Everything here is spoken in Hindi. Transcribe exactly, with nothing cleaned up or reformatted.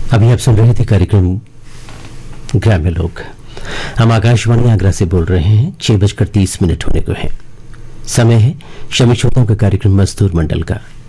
अभी आप सुन रहे थे कार्यक्रम ग्राम्य लोक। हम आकाशवाणी आगरा से बोल रहे हैं। छह बजकर तीस मिनट होने को है। समय है श्रमिक श्रोताओं का कार्यक्रम मजदूर मंडल का।